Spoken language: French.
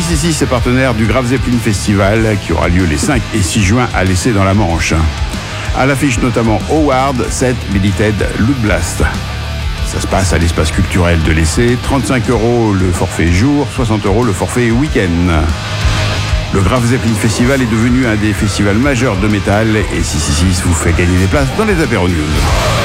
666 est partenaire du Graf Zeppelin Festival qui aura lieu les 5 et 6 juin à l'Essai dans la Manche. À l'affiche notamment Howard, Set, Milited, Loot Blast. Ça se passe à l'espace culturel de l'Essai, 35 € le forfait jour, 60 € le forfait week-end. Le Graf Zeppelin Festival est devenu un des festivals majeurs de métal et 666 vous fait gagner des places dans les apéros news.